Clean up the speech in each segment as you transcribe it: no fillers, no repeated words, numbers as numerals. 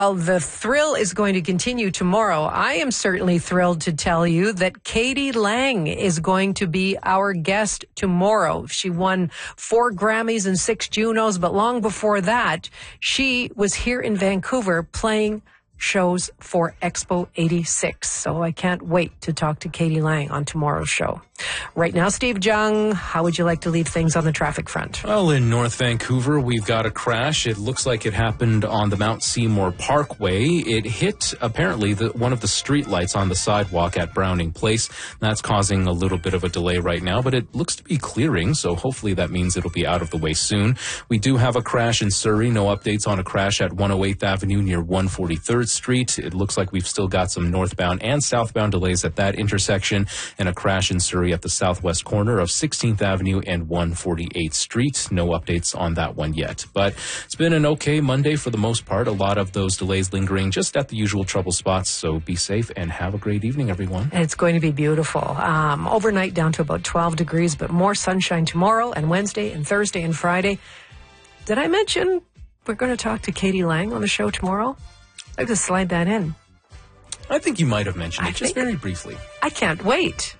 Well, the thrill is going to continue tomorrow. I am certainly thrilled to tell you that Katie Lang is going to be our guest tomorrow. She won 4 Grammys and 6 Junos, but long before that, she was here in Vancouver playing shows for Expo 86. So I can't wait to talk to Katie Lang on tomorrow's show. Right now, Steve Jung, how would you like to leave things on the traffic front? Well, in North Vancouver, we've got a crash. It looks like it happened on the Mount Seymour Parkway. It hit, apparently, one of the streetlights on the sidewalk at Browning Place. That's causing a little bit of a delay right now, but it looks to be clearing, so hopefully that means it'll be out of the way soon. We do have a crash in Surrey. No updates on a crash at 108th Avenue near 143rd Street. It looks like we've still got some northbound and southbound delays at that intersection, and a crash in Surrey at the southwest corner of 16th Avenue and 148th Street. No updates on that one yet. But it's been an okay Monday for the most part. A lot of those delays lingering just at the usual trouble spots. So be safe and have a great evening, everyone. And it's going to be beautiful. Overnight down to about 12 degrees, but more sunshine tomorrow and Wednesday and Thursday and Friday. Did I mention we're going to talk to Katie Lang on the show tomorrow? I just slide that in. I think you might have mentioned it just very briefly. I can't wait.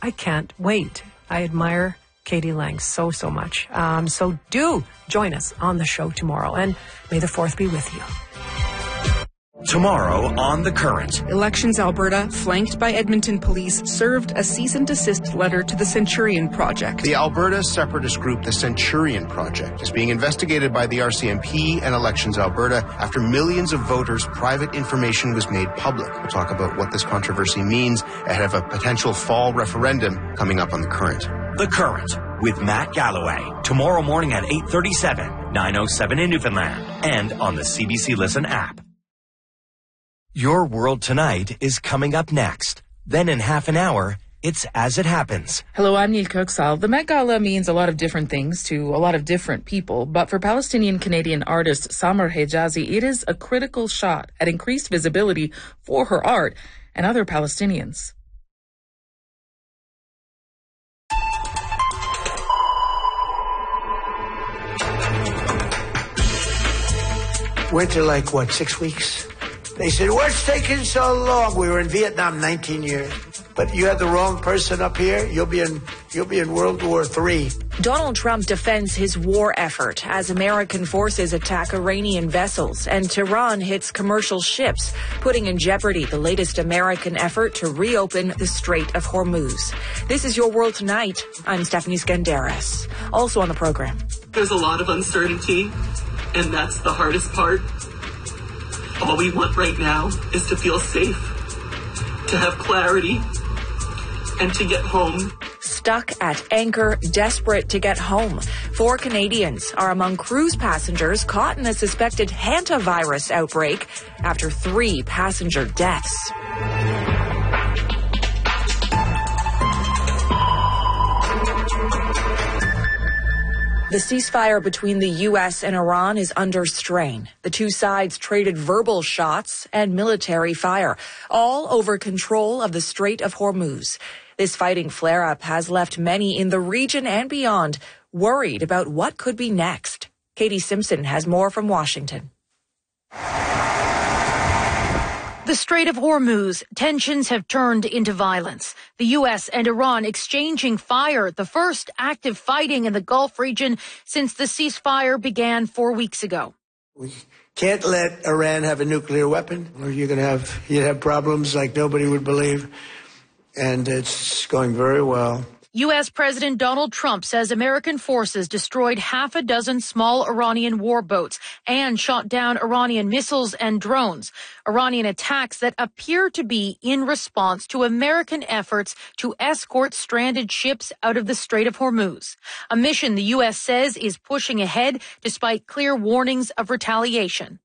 I admire Katie Lang so much. So do join us on the show tomorrow, and may the 4th be with you. Tomorrow on The Current. Elections Alberta, flanked by Edmonton Police, served a cease and desist letter to the Centurion Project. The Alberta separatist group, the Centurion Project, is being investigated by the RCMP and Elections Alberta after millions of voters' private information was made public. We'll talk about what this controversy means ahead of a potential fall referendum coming up on The Current. The Current with Matt Galloway. Tomorrow morning at 8:37, 9:07 in Newfoundland, and on the CBC Listen app. Your World Tonight is coming up next. Then in half an hour, it's As It Happens. Hello, I'm Neil Kirksall. The Met Gala means a lot of different things to a lot of different people, but for Palestinian-Canadian artist Samar Hejazi, it is a critical shot at increased visibility for her art and other Palestinians. Went to 6 weeks? They said, what's taking so long? We were in Vietnam 19 years. But you had the wrong person up here, you'll be in World War III. Donald Trump defends his war effort as American forces attack Iranian vessels and Tehran hits commercial ships, putting in jeopardy the latest American effort to reopen the Strait of Hormuz. This is Your World Tonight. I'm Stephanie Skandaris. Also on the program. There's a lot of uncertainty, and that's the hardest part. All we want right now is to feel safe, to have clarity, and to get home. Stuck at anchor, desperate to get home. 4 Canadians are among cruise passengers caught in a suspected hantavirus outbreak after 3 passenger deaths. The ceasefire between the U.S. and Iran is under strain. The two sides traded verbal shots and military fire, all over control of the Strait of Hormuz. This fighting flare-up has left many in the region and beyond worried about what could be next. Katie Simpson has more from Washington. The Strait of Hormuz, tensions have turned into violence. The U.S. and Iran exchanging fire, the first active fighting in the Gulf region since the ceasefire began 4 weeks ago. We can't let Iran have a nuclear weapon, or you'd have problems like nobody would believe. And it's going very well. U.S. President Donald Trump says American forces destroyed 6 small Iranian warboats and shot down Iranian missiles and drones. Iranian attacks that appear to be in response to American efforts to escort stranded ships out of the Strait of Hormuz. A mission the U.S. says is pushing ahead despite clear warnings of retaliation.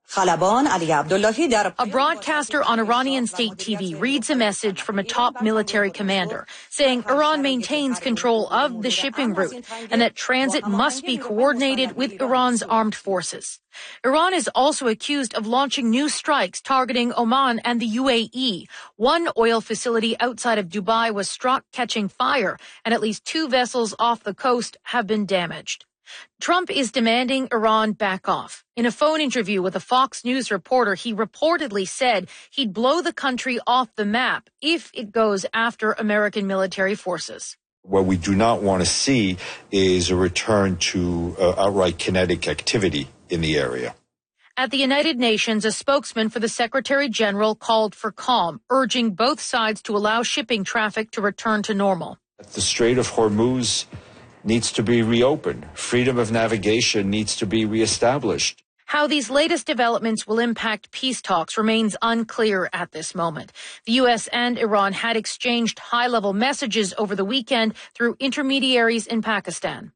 A broadcaster on Iranian state TV reads a message from a top military commander saying Iran maintains control of the shipping route and that transit must be coordinated with Iran's armed forces. Iran is also accused of launching new strikes targeting Oman and the UAE. One oil facility outside of Dubai was struck, catching fire, and at least 2 vessels off the coast have been damaged. Trump is demanding Iran back off. In a phone interview with a Fox News reporter, he reportedly said he'd blow the country off the map if it goes after American military forces. What we do not want to see is a return to outright kinetic activity in the area. At the United Nations, a spokesman for the Secretary General called for calm, urging both sides to allow shipping traffic to return to normal. The Strait of Hormuz needs to be reopened. Freedom of navigation needs to be reestablished. How these latest developments will impact peace talks remains unclear at this moment. The U.S. and Iran had exchanged high-level messages over the weekend through intermediaries in Pakistan.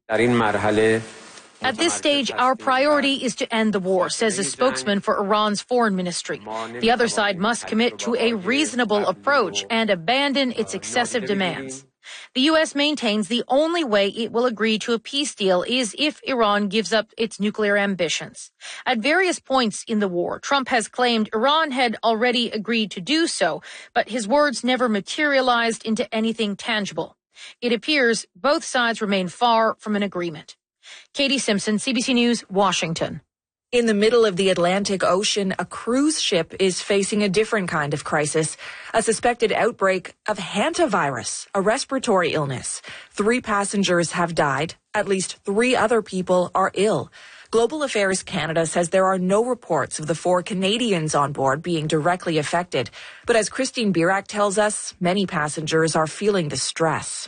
At this stage, our priority is to end the war, says a spokesman for Iran's foreign ministry. The other side must commit to a reasonable approach and abandon its excessive demands. The U.S. maintains the only way it will agree to a peace deal is if Iran gives up its nuclear ambitions. At various points in the war, Trump has claimed Iran had already agreed to do so, but his words never materialized into anything tangible. It appears both sides remain far from an agreement. Katie Simpson, CBC News, Washington. In the middle of the Atlantic Ocean, a cruise ship is facing a different kind of crisis, a suspected outbreak of hantavirus, a respiratory illness. 3 passengers have died. At least 3 other people are ill. Global Affairs Canada says there are no reports of the 4 Canadians on board being directly affected. But as Christine Birak tells us, many passengers are feeling the stress.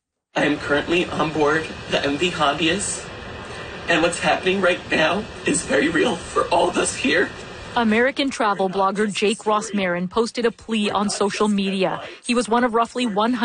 I am currently on board the MV Hondius. And what's happening right now is very real for all of us here. American travel blogger Jake Ross Marin posted a plea on social media. He was one of roughly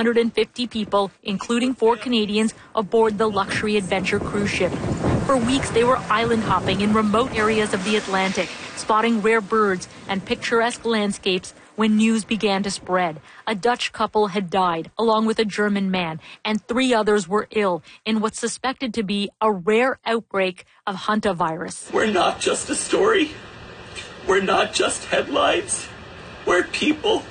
150 people, including 4 Canadians, aboard the luxury adventure cruise ship. For weeks, they were island hopping in remote areas of the Atlantic, spotting rare birds and picturesque landscapes when news began to spread. A Dutch couple had died, along with a German man, and 3 others were ill in what's suspected to be a rare outbreak of hantavirus. We're not just a story. We're not just headlines. We're people.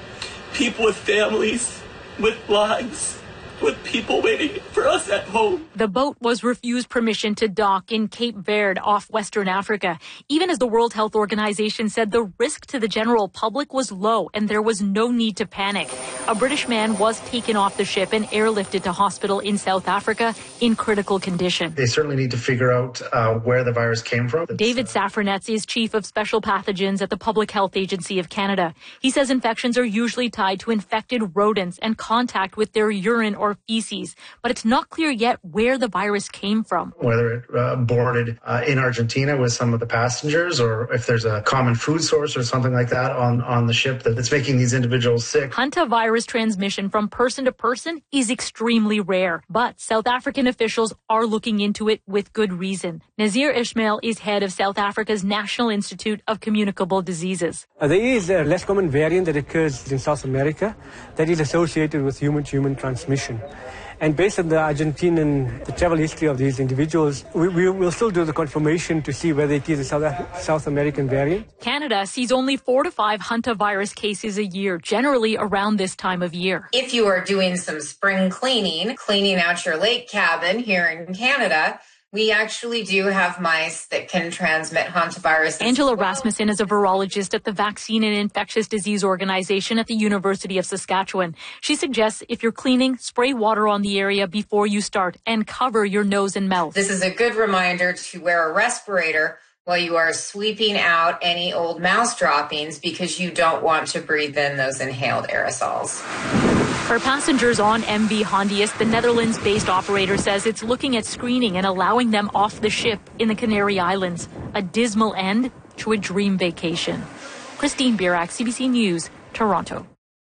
People with families, with lives, with people waiting for us at home. The boat was refused permission to dock in Cape Verde off Western Africa, even as the World Health Organization said the risk to the general public was low and there was no need to panic. A British man was taken off the ship and airlifted to hospital in South Africa in critical condition. They certainly need to figure out where the virus came from. David Safranetz is Chief of Special Pathogens at the Public Health Agency of Canada. He says infections are usually tied to infected rodents and contact with their urine or feces, but it's not clear yet where the virus came from. Whether it boarded in Argentina with some of the passengers, or if there's a common food source or something like that on the ship that's making these individuals sick. Hantavirus transmission from person to person is extremely rare, but South African officials are looking into it with good reason. Nazir Ismail is head of South Africa's National Institute of Communicable Diseases. There is a less common variant that occurs in South America that is associated with human-to-human transmission. And based on the Argentinian, the travel history of these individuals, we will still do the confirmation to see whether it is a South American variant. Canada sees only 4 to 5 hantavirus cases a year, generally around this time of year. If you are doing some spring cleaning out your lake cabin here in Canada, we actually do have mice that can transmit hantavirus. Angela Rasmussen is a virologist at the Vaccine and Infectious Disease Organization at the University of Saskatchewan. She suggests if you're cleaning, spray water on the area before you start and cover your nose and mouth. This is a good reminder to wear a respirator while you are sweeping out any old mouse droppings because you don't want to breathe in those inhaled aerosols. For passengers on MV Hondius, the Netherlands-based operator says it's looking at screening and allowing them off the ship in the Canary Islands. A dismal end to a dream vacation. Christine Birak, CBC News, Toronto.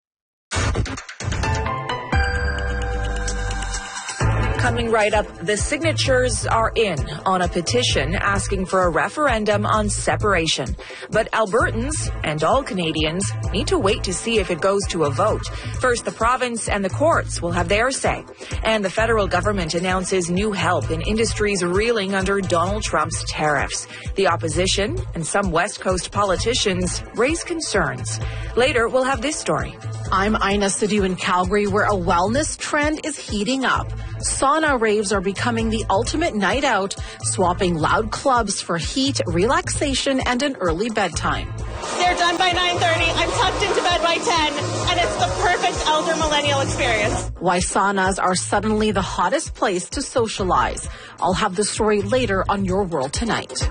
Coming right up, the signatures are in on a petition asking for a referendum on separation. But Albertans and all Canadians need to wait to see if it goes to a vote. First, the province and the courts will have their say. And the federal government announces new help in industries reeling under Donald Trump's tariffs. The opposition and some West Coast politicians raise concerns. Later, we'll have this story. I'm Ina Sidhu in Calgary, where a wellness trend is heating up. Sauna raves are becoming the ultimate night out, swapping loud clubs for heat, relaxation, and an early bedtime. They're done by 9:30. I'm tucked into bed by 10, and it's the perfect elder millennial experience. Why saunas are suddenly the hottest place to socialize. I'll have the story later on Your World Tonight.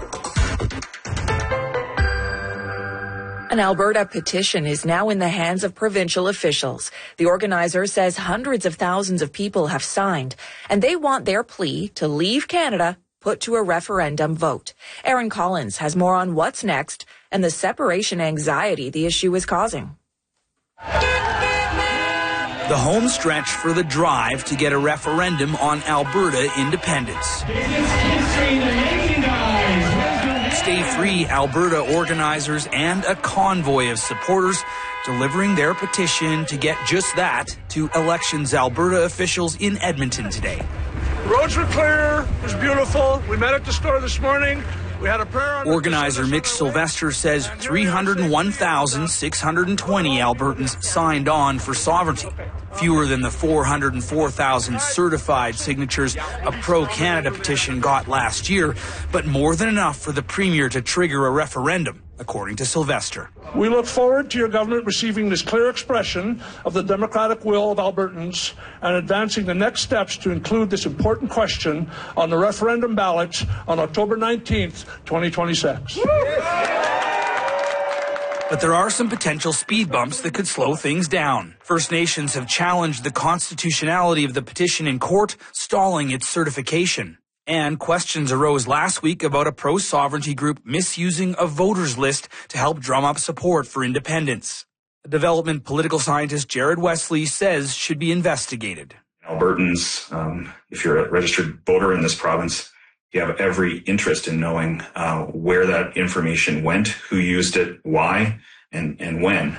An Alberta petition is now in the hands of provincial officials. The organizer says hundreds of thousands of people have signed, and they want their plea to leave Canada put to a referendum vote. Aaron Collins has more on what's next and the separation anxiety the issue is causing. The home stretch for the drive to get a referendum on Alberta independence. Stay Free Alberta organizers and a convoy of supporters delivering their petition to get just that to Elections Alberta officials in Edmonton today. The roads were clear. It was beautiful. We met at the store this morning. We had a prayer on. Organizer Mitch Sylvester says 301,620 Albertans signed on for sovereignty. Fewer than the 404,000 certified signatures a pro-Canada petition got last year, but more than enough for the Premier to trigger a referendum, according to Sylvester. We look forward to your government receiving this clear expression of the democratic will of Albertans and advancing the next steps to include this important question on the referendum ballot on October 19th, 2026. But there are some potential speed bumps that could slow things down. First Nations have challenged the constitutionality of the petition in court, stalling its certification. And questions arose last week about a pro-sovereignty group misusing a voters list to help drum up support for independence. A development political scientist Jared Wesley says should be investigated. Albertans, if you're a registered voter in this province, you have every interest in knowing where that information went, who used it, why, and when.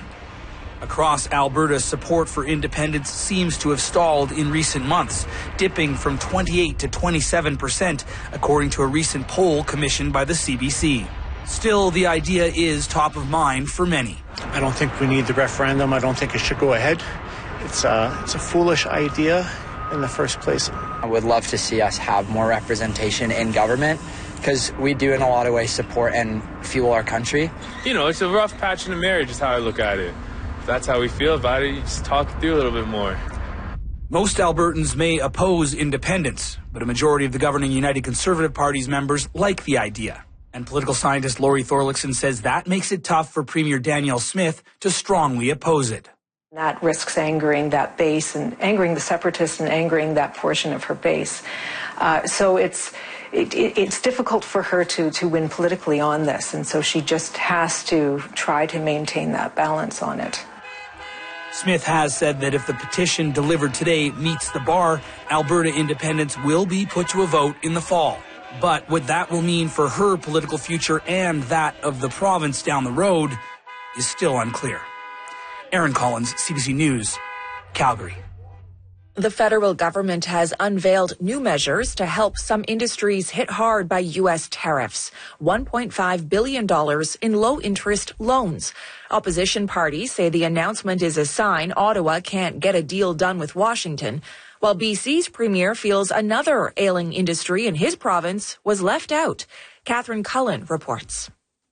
Across Alberta, support for independence seems to have stalled in recent months, dipping from 28 to 27%, according to a recent poll commissioned by the CBC. Still, the idea is top of mind for many. I don't think we need the referendum. I don't think it should go ahead. It's a foolish idea in the first place. I would love to see us have more representation in government because we do in a lot of ways support and fuel our country. You know, it's a rough patch in the marriage is how I look at it. If that's how we feel about it, you just talk it through a little bit more. Most Albertans may oppose independence, but a majority of the governing United Conservative Party's members like the idea. And political scientist Laurie Thorlickson says that makes it tough for Premier Danielle Smith to strongly oppose it. That risks angering that base and angering the separatists and angering that portion of her base. So it's difficult for her to win politically on this, and so she just has to try to maintain that balance on it. Smith has said that if the petition delivered today meets the bar, Alberta independence will be put to a vote in the fall. But what that will mean for her political future and that of the province down the road is still unclear. Aaron Collins, CBC News, Calgary. The federal government has unveiled new measures to help some industries hit hard by U.S. tariffs. $1.5 billion in low-interest loans. Opposition parties say the announcement is a sign Ottawa can't get a deal done with Washington, while BC's premier feels another ailing industry in his province was left out. Catherine Cullen reports.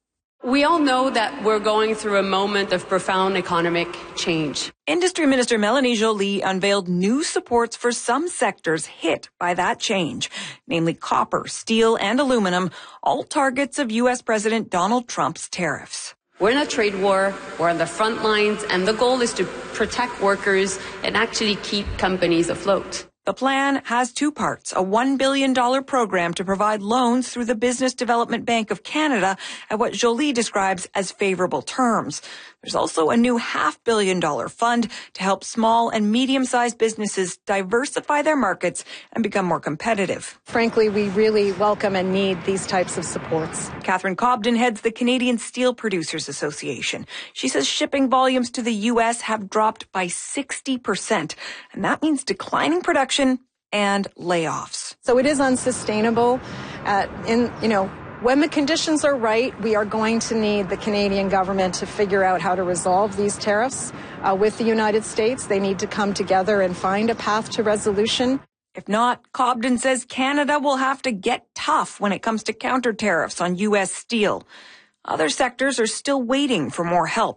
We all know that we're going through a moment of profound economic change. Industry Minister Melanie Joly unveiled new supports for some sectors hit by that change, namely copper, steel, and aluminum, all targets of U.S. President Donald Trump's tariffs. We're in a trade war, we're on the front lines, and the goal is to protect workers and actually keep companies afloat. The plan has two parts, a $1 billion program to provide loans through the Business Development Bank of Canada at what Joly describes as favorable terms. There's also a new $500 million fund to help small and medium-sized businesses diversify their markets and become more competitive. Frankly, we really welcome and need these types of supports. Catherine Cobden heads the Canadian Steel Producers Association. She says shipping volumes to the U.S. have dropped by 60%, and that means declining production and layoffs. So it is unsustainable. When the conditions are right, we are going to need the Canadian government to figure out how to resolve these tariffs with the United States. They need to come together and find a path to resolution. If not, Cobden says Canada will have to get tough when it comes to counter tariffs on U.S. steel. Other sectors are still waiting for more help.